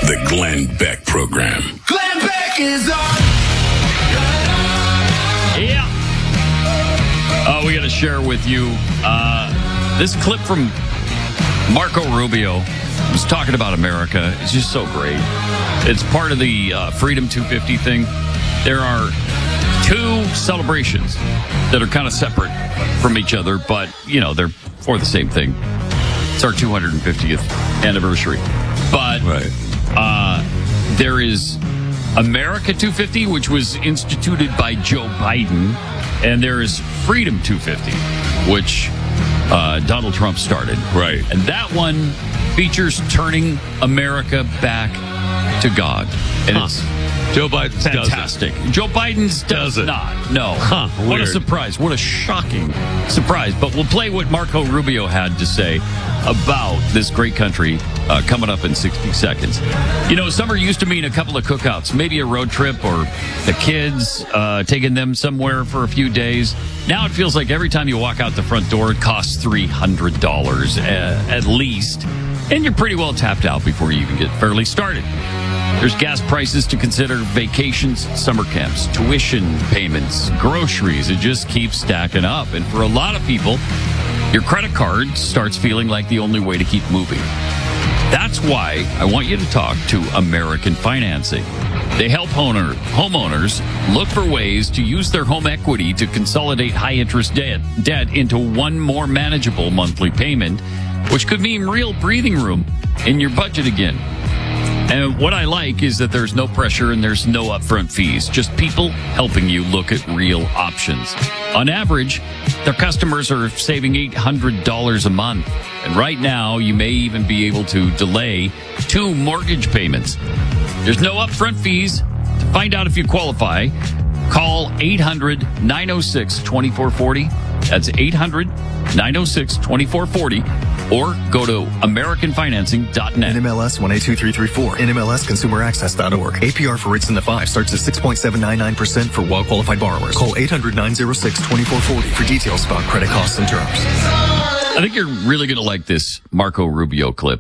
The Glenn Beck Program. Glenn Beck is on. Yeah. We got to share with you this clip from Marco Rubio. He was talking about America. It's just so great. It's part of the Freedom 250 thing. There are two celebrations that are kind of separate from each other, but, you know, they're for the same thing. It's our 250th anniversary. But there is America 250, which was instituted by Joe Biden, and there is Freedom 250, which Donald Trump started. Right. And that one features turning America back to God. And it's Joe Biden's fantastic. Joe Biden's does not. No. What a surprise. What a shocking surprise. But we'll play what Marco Rubio had to say about this great country coming up in 60 seconds. You know, summer used to mean a couple of cookouts, maybe a road trip or the kids, taking them somewhere for a few days. Now it feels like every time you walk out the front door, it costs $300 at least. And you're pretty well tapped out before you even get fairly started. There's gas prices to consider, vacations, summer camps, tuition payments, groceries. It just keeps stacking up. And for a lot of people, your credit card starts feeling like the only way to keep moving. That's why I want you to talk to American Financing. They help homeowners look for ways to use their home equity to consolidate high-interest debt into one more manageable monthly payment, which could mean real breathing room in your budget again. And what I like is that there's no pressure and there's no upfront fees, just people helping you look at real options. On average, their customers are saving $800 a month. And right now, you may even be able to delay 2 mortgage payments. There's no upfront fees. To find out if you qualify, call 800-906-2440. That's 800-906-2440. Or go to AmericanFinancing.net. NMLS 182334. NMLSConsumerAccess.org. APR for rates in the 5 starts at 6.799% for well-qualified borrowers. Call 800-906-2440 for details about credit costs and terms. I think you're really going to like this Marco Rubio clip.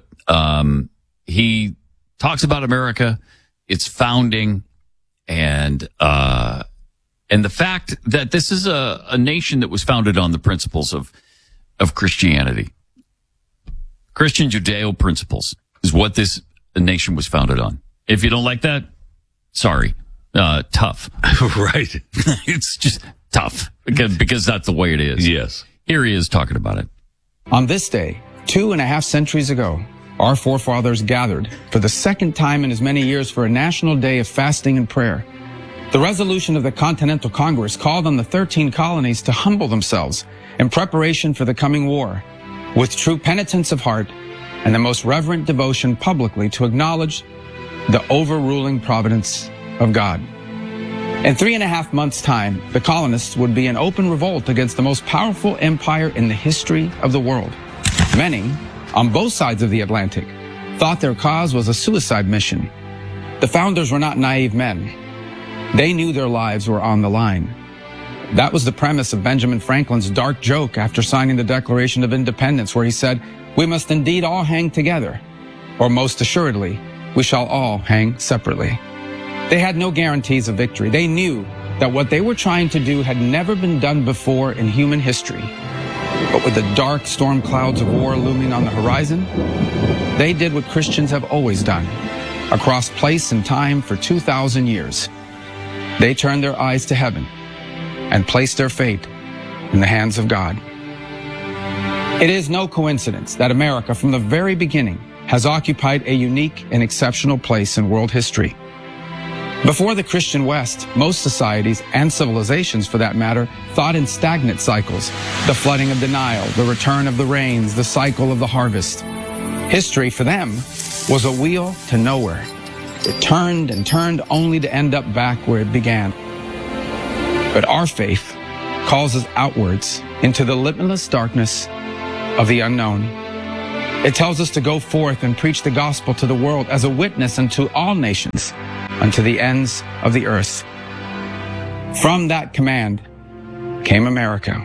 He talks about America, its founding, and the fact that this is a nation that was founded on the principles of Christianity. Christian Judeo principles is what this nation was founded on. If you don't like that, sorry. Tough. Right. It's just tough because that's the way it is. Yes. Here he is talking about it. On this day, 2.5 centuries ago, our forefathers gathered for the second time in as many years for a national day of fasting and prayer. The resolution of the Continental Congress called on the 13 colonies to humble themselves in preparation for the coming war, with true penitence of heart and the most reverent devotion publicly to acknowledge the overruling providence of God. In 3.5 months' time, the colonists would be in open revolt against the most powerful empire in the history of the world. Many, on both sides of the Atlantic, thought their cause was a suicide mission. The founders were not naive men. They knew their lives were on the line. That was the premise of Benjamin Franklin's dark joke after signing the Declaration of Independence, where he said, "We must indeed all hang together, or most assuredly, we shall all hang separately." They had no guarantees of victory. They knew that what they were trying to do had never been done before in human history. But with the dark storm clouds of war looming on the horizon, they did what Christians have always done, across place and time for 2,000 years. They turned their eyes to heaven and placed their fate in the hands of God. It is no coincidence that America, from the very beginning, has occupied a unique and exceptional place in world history. Before the Christian West, most societies, and civilizations for that matter, thought in stagnant cycles: the flooding of denial, the return of the rains, the cycle of the harvest. History, for them, was a wheel to nowhere. It turned and turned only to end up back where it began. But our faith calls us outwards into the limitless darkness of the unknown. It tells us to go forth and preach the gospel to the world as a witness unto all nations, unto the ends of the earth. From that command came America.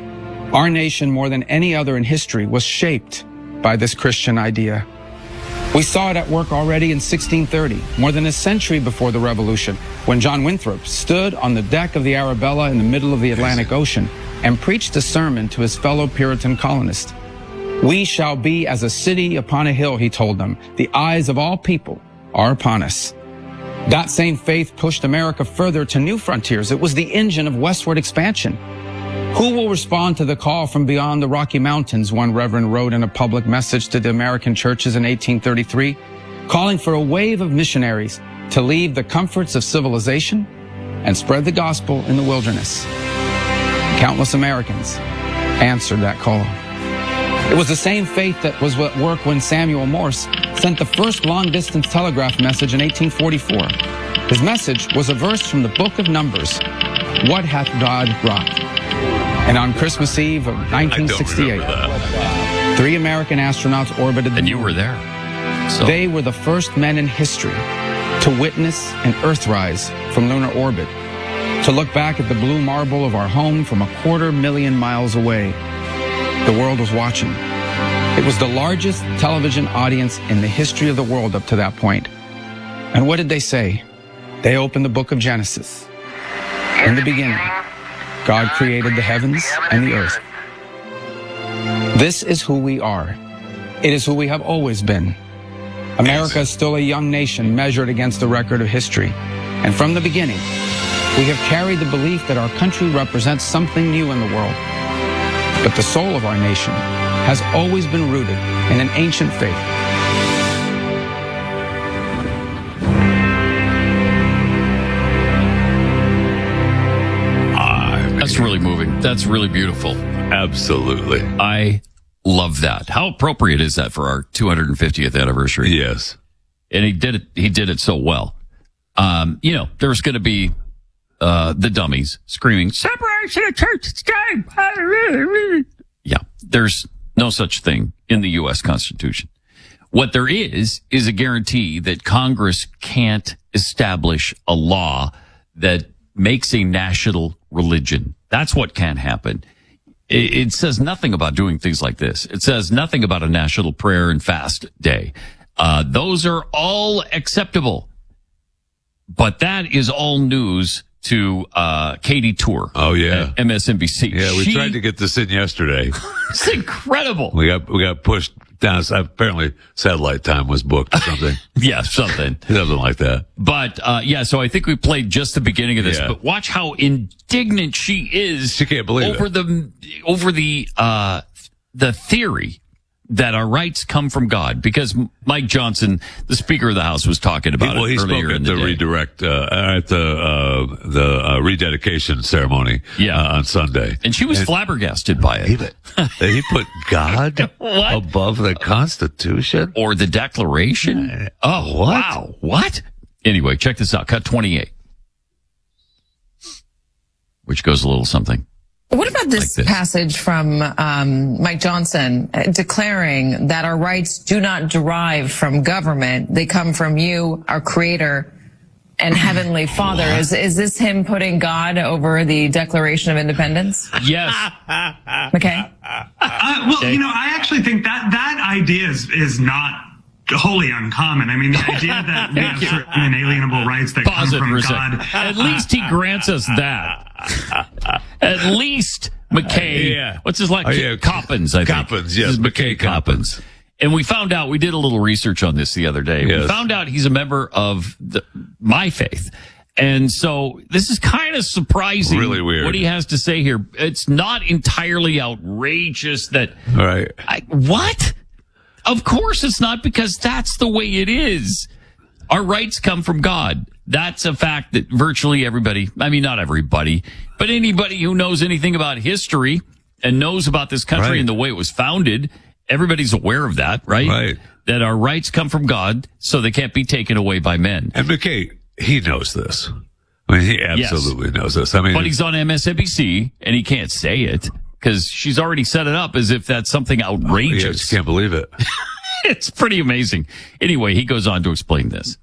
Our nation, more than any other in history, was shaped by this Christian idea. We saw it at work already in 1630, more than a century before the Revolution, when John Winthrop stood on the deck of the Arabella in the middle of the Atlantic Ocean and preached a sermon to his fellow Puritan colonists. We shall be as a city upon a hill, he told them. The eyes of all people are upon us. That same faith pushed America further to new frontiers. It was the engine of westward expansion. Who will respond to the call from beyond the Rocky Mountains, one reverend wrote in a public message to the American churches in 1833, calling for a wave of missionaries to leave the comforts of civilization and spread the gospel in the wilderness. Countless Americans answered that call. It was the same faith that was at work when Samuel Morse sent the first long-distance telegraph message in 1844. His message was a verse from the book of Numbers, "What hath God wrought?" And on Christmas Eve of 1968, 3 American astronauts orbited the And you moon. were there. So They were the first men in history to witness an Earthrise from lunar orbit, to look back at the blue marble of our home from 250,000 miles away. The world was watching. It was the largest television audience in the history of the world up to that point. And what did they say? They opened the book of Genesis. In the beginning, God created the heavens and the earth. This is who we are. It is who we have always been. America is still a young nation measured against the record of history. And from the beginning, we have carried the belief that our country represents something new in the world. But the soul of our nation has always been rooted in an ancient faith. that's really moving. That's really beautiful. Absolutely. I love that. How appropriate is that for our 250th anniversary? Yes. And he did it so well. There's going to be the dummies screaming, "Separation of church and state." Yeah, there's no such thing in the U.S. Constitution. What there is a guarantee that Congress can't establish a law that makes a national religion. That's what can't happen. It says nothing about doing things like this. It says nothing about a national prayer and fast day. Those are all acceptable. But that is all news to Katie Tour. Oh, yeah. At MSNBC. Yeah, we tried to get this in yesterday. It's incredible. We got pushed down. Apparently, satellite time was booked or something. Yeah, something like that. But so I think we played just the beginning of this. Yeah. But watch how indignant she is. She can't believe over the theory that our rights come from God, because Mike Johnson, the Speaker of the House, was talking about he it earlier spoke at in the the day. redirect at the rededication ceremony on Sunday, and she was flabbergasted by it. He put God What? above the Constitution Or the Declaration. Oh, what? Wow. What? Anyway, check this out. Cut 28, which goes a little something. What about this Like this. passage from Mike Johnson declaring that our rights do not derive from government? They come from you, our Creator and Heavenly Father. Is this him putting God over the Declaration of Independence? Yes. Okay. I actually think that idea is not wholly uncommon. I mean, the idea that we have certain inalienable rights that Pause it come for from a second. God. At least he grants us that. At least McKay. Yeah. What's his last? Oh, yeah. Coppins, I think. Coppins, yes. This is McKay Coppins. And we found out, we did a little research on this the other day. We Yes. found out he's a member of my faith. And so this is kind of surprising. Really weird. What he has to say here. It's not entirely outrageous that. All right. What? Of course it's not, because that's the way it is. Our rights come from God. That's a fact that virtually everybody, I mean, not everybody, but anybody who knows anything about history and knows about this country Right. and the way it was founded, everybody's aware of that, right? Right. That our rights come from God, so they can't be taken away by men. And McKay, he knows this. I mean, he absolutely knows this. I mean, But he's on MSNBC and he can't say it because she's already set it up as if that's something yeah, outrageous. you can't believe it. It's pretty amazing. Anyway, he goes on to explain this.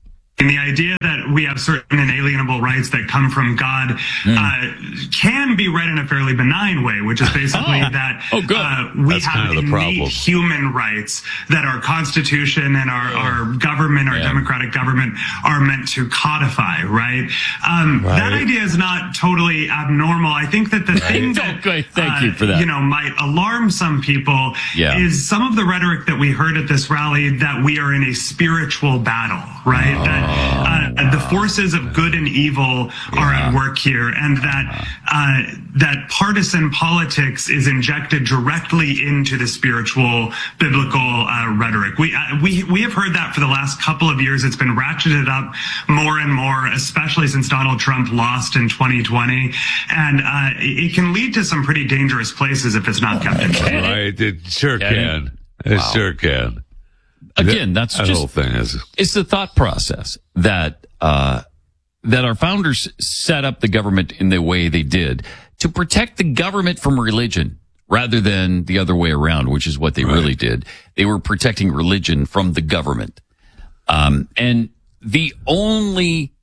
And the idea that we have certain inalienable rights that come from God can be read in a fairly benign way, which is basically that we That's have kind of the innate problem. human rights that our Constitution and our government, our democratic government, are meant to codify, right? That idea is not totally abnormal. I think that the thing that thank you for that. Might alarm some people is some of the rhetoric that we heard at this rally that we are in a spiritual battle, right? That the forces of good and evil are at work here, and that partisan politics is injected directly into the spiritual biblical rhetoric. We have heard that for the last couple of years. It's been ratcheted up more and more, especially since Donald Trump lost in 2020, and it can lead to some pretty dangerous places if it's not kept in check. Right, it sure can. It sure can. Again, that's that just whole thing it's the thought process that our founders set up the government in the way they did to protect the government from religion rather than the other way around, which is what they really did. They were protecting religion from the government. And the only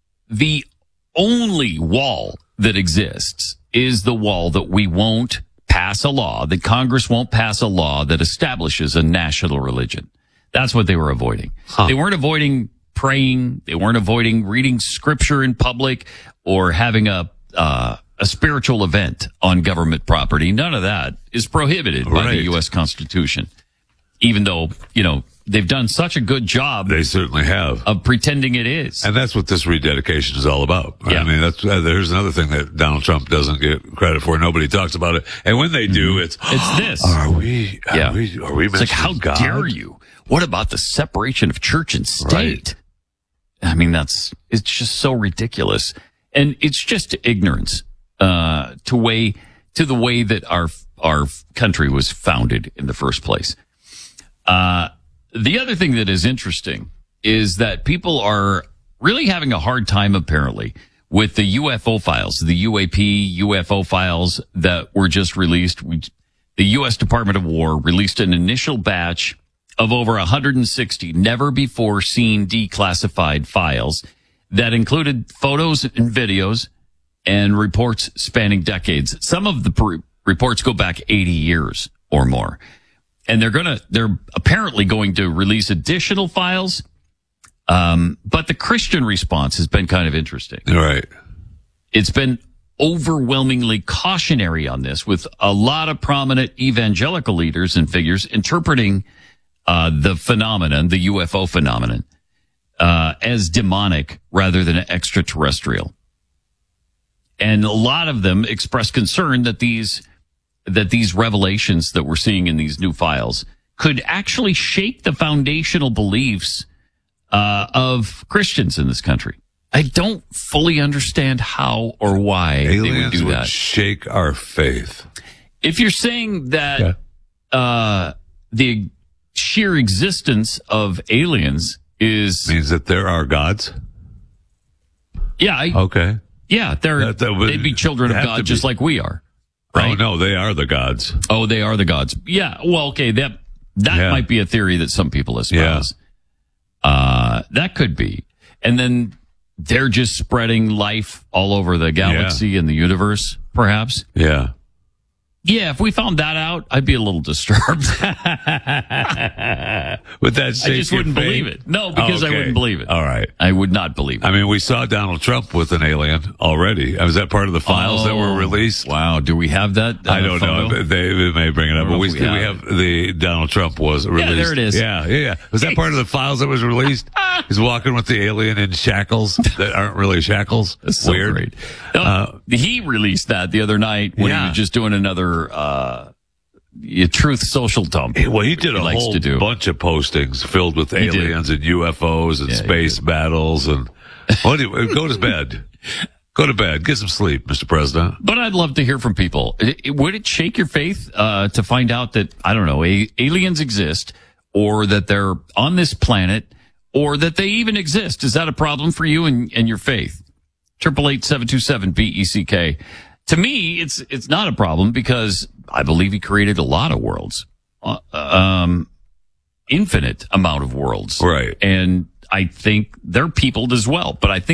wall that exists is the wall that we won't pass a law, that Congress won't pass a law that establishes a national religion. That's what they were avoiding. They weren't avoiding praying. They weren't avoiding reading scripture in public or having a spiritual event on government property. None of that is prohibited by the U.S. Constitution. Even though, they've done such a good job. They certainly have. Of pretending it is. And that's what this rededication is all about. Yeah. I mean, there's another thing that Donald Trump doesn't get credit for. Nobody talks about it. And when they do, it's this. Are we It's like, how God? dare you? What about the separation of church and state? I mean, it's just so ridiculous. And it's just ignorance, to the way that our country was founded in the first place. The other thing that is interesting is that people are really having a hard time, apparently, with the UFO files, the UAP UFO files that were just released. The U.S. Department of War released an initial batch of over 160 never-before-seen declassified files that included photos and videos and reports spanning decades. Some of the reports go back 80 years or more. And they're apparently going to release additional files. But the Christian response has been kind of interesting. Right. It's been overwhelmingly cautionary on this, with a lot of prominent evangelical leaders and figures interpreting the phenomenon, the UFO phenomenon, as demonic rather than extraterrestrial. And a lot of them express concern that these revelations that we're seeing in these new files could actually shake the foundational beliefs of Christians in this country. I don't fully understand how or why they would do that. Shake our faith. If you're saying that the sheer existence of aliens means that there are gods. Yeah. Okay. Yeah, they'd be children of God just like we are. Right? Oh no, they are the gods. Oh, they are the gods. Yeah. Well, okay. That might be a theory that some people espouse. Yeah. That could be. And then they're just spreading life all over the galaxy and the universe, perhaps. Yeah. Yeah, if we found that out, I'd be a little disturbed. Would that shake I just wouldn't believe it. No, because I wouldn't believe it. All right. I would not believe it. I mean, we saw Donald Trump with an alien already. Was that part of the files that were released? Wow. Do we have that? I don't know. They may bring it up. But we have the Donald Trump was released. Yeah, there it is. Yeah. Was that part of the files that was released? He's walking with the alien in shackles that aren't really shackles. That's so weird. Great. He released that the other night when he was just doing another Truth Social dump. Well, he did a whole bunch of postings filled with aliens and UFOs and space battles and go to bed. Go to bed. Get some sleep, Mr. President. But I'd love to hear from people. Would it shake your faith to find out that, I don't know, aliens exist, or that they're on this planet, or that they even exist? Is that a problem for you and your faith? 888-727-BECK. To me, it's not a problem, because I believe he created a lot of worlds, infinite amount of worlds. Right. And I think they're peopled as well. But I think